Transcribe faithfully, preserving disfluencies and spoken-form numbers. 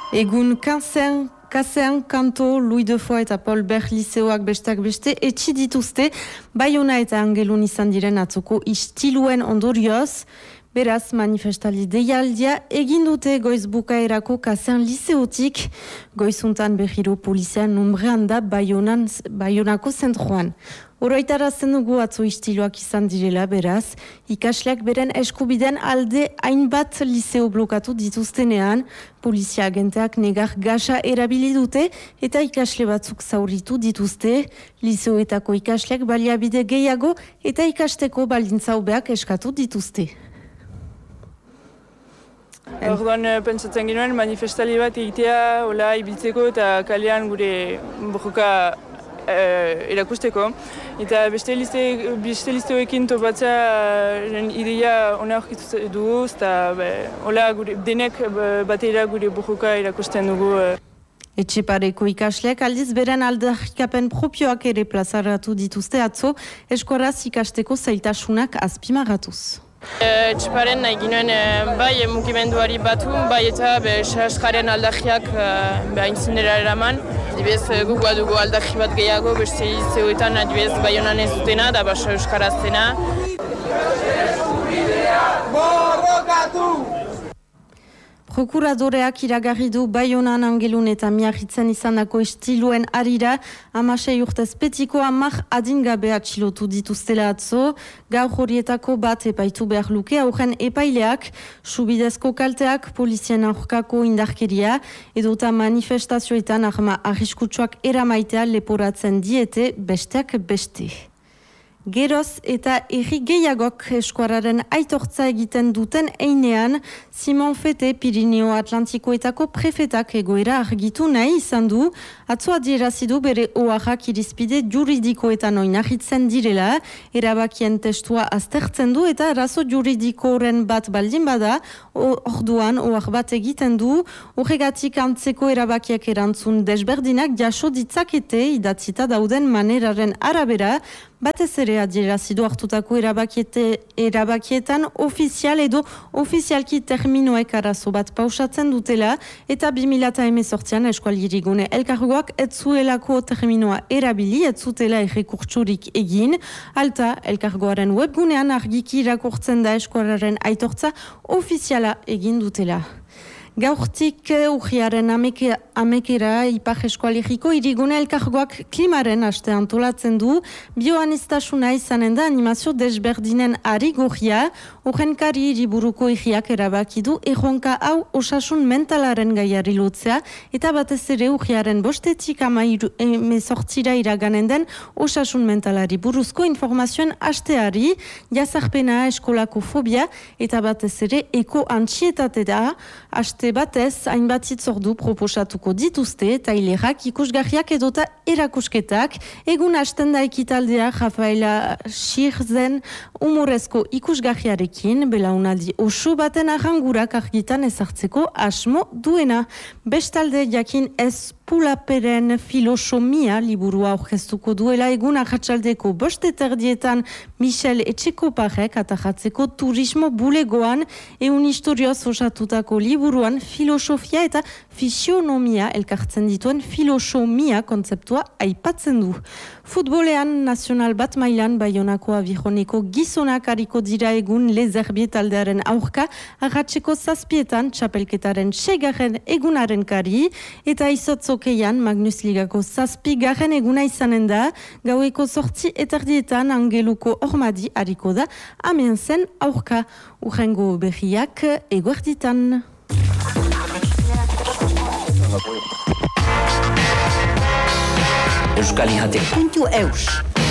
Egun kanzen Kasean, Kanto, Louis de Foix eta Paul Bert liseoak bestak beste etxi dituzte, Baiona eta Angelun izan diren atzoko istiluen ondorioz. Beraz, manifestali deialdia egin dute goiz bukaerako Kasean liseotik, goizuntan berriro polizian numbrean da Baionan, Baionako zentroan. Oroitarazen dugu atzo istiloak izan direla, beraz, ikasleak beren eskubiden alde hainbat liseo blokatu dituztenean, polizia agenteak negar gasa erabili dute eta ikasle batzuk zauritu dituzte, liseoetako ikasleak baliabide gehiago eta ikasteko baldintza hobeak eskatu dituzte. Orduan pentsatzen ginoen manifestali bat egitea, hola ibiltzeko eta kalean gure borroka Uh, erakusteko. Eta beste, liste, beste listeoekin topatzea ideia ona aurkitu dugu, eta hola gure, denek batera gure borroka erakusten dugu. Etxepareko ikasleak aldiz beren aldarrikapen propioak ere plazaratu dituzte atzo, eskuaraz ikasteko zailtasunak azpimarratuz. Etxeparen nahi ginoen bai mugimenduari batu, bai eta saskaren aldarriak haintzindera eraman. Adibidez, guk badugu aldarri bat gehiago, beste zeuetan adibidez Baionan ez dutena, da basa euskaraztena. Prokuradoreak iragarri du Baionan, Angelun eta Miarritzen izandako istiluen arira, hamasei urtez betiko hamar adingabe atxilotu dituztela atzo, gaur horietako bat epaitu behar luke, aurren epaileak, subidezko kalteak, polizien aurkako indarkeria, edota manifestazioetan arma arriskutsuak eramaitea leporatzen diete besteak beste. Geroz eta erri gehiagok eskuararen aitortza egiten duten einean, Simon Fete Pirineo Atlantikoetako prefetak egoera argitu nahi izan du, atzo adierazidu bere oharrak irizpide juridikoetan oinarritzen direla, erabakien testua aztertzen du eta arazo juridikoren bat baldin bada, orduan ohar bat egiten du, horregatik antzeko erabakiak erantzun desberdinak jaso ditzakete idatzita dauden maneraren arabera, batez ere adierazidu hartutako erabakietan ofizial edo ofizialki terminoek arazo bat pausatzen dutela eta bi mila hemezortzian eskualirigune elkargoak ez zuelako terminoa erabili, ez zutela errekurtsurik egin, alta elkargoaren webgunean argiki irakurtzen da eskualaren aitortza ofiziala egin dutela. Gaurtik urriaren ameke, amekera Ipar Eskualeriko irigune elkargoak klimaren aste antolatzen du, bioanistasuna izanen da animazio desberdinen ari gorria, horrenkari iriburuko irriak erabaki du erronka hau osasun mentalaren gaiari lotzea, eta batez ere urriaren bostetik ama emezortzira iraganen den osasun mentalari buruzko informazioen asteari, jazarpena, eskolako fobia, eta batez ere eko antxietate da, aste batez, hainbat hitzordu proposatuko dituzte, tailerak, ikusgarriak edota erakusketak, egun hasten da ekitaldea Rafaela Schirzen humorezko ikusgarriarekin, belaunaldi oso baten arrangurak argitan ezartzeko asmo duena. Bestalde jakin ez Pulaperen filosomia liburua aurkeztuko duela egun arratsaldeko bosteterdietan Michel Etxekoparek atajatzeko turismo bulegoan eun historioz osatutako liburuan filosofia eta fisionomia elkartzen dituen filosomia kontzeptua aipatzen du. Futbolean nazional bat mailan Baionako Abijoneko gizonak hariko dira egun Lezerbiet taldearen aurka arratseko zazpietan txapelketaren segarren egunaren kari eta izotzokean Magnus Ligako zazpi garren eguna izanen da, gaueko sortzi eterdietan Angeluko Ormadi hariko da, amen zen aurka urrengo berriak eguerditan. Euskal Ihate puntu eus